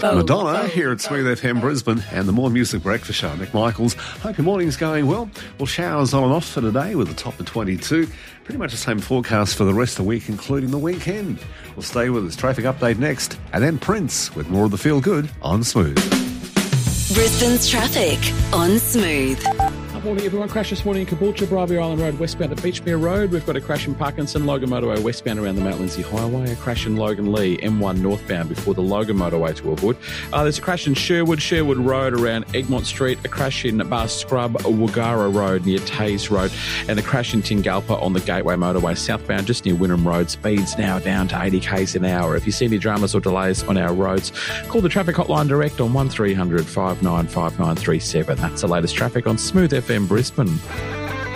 Madonna here at Smooth FM Brisbane and the More Music Breakfast Show. Nick Michaels. Hope your morning's going well. Well, showers on and off for today with a top of 22. Pretty much the same forecast for the rest of the week, including the weekend. We'll stay with us. Traffic update next. And then Prince with more of the Feel Good on Smooth. Brisbane's traffic on Smooth. Morning everyone. Crash this morning in Caboolture, Bravia Island Road westbound at Beachmere Road. We've got a crash in Parkinson, Logan Motorway westbound around the Mount Lindsay Highway. A crash in Logan Lee, M1 northbound before the Logan Motorway to avoid. There's a crash in Sherwood Road around Egmont Street. A crash in Bar Scrub, Wagara Road near Taze Road. And a crash in Tingalpa on the Gateway Motorway southbound just near Wynnum Road. Speeds now down to 80 k's an hour. If you see any dramas or delays on our roads, call the traffic hotline direct on 1300 595937. That's the latest traffic on Smooth FM Brisbane.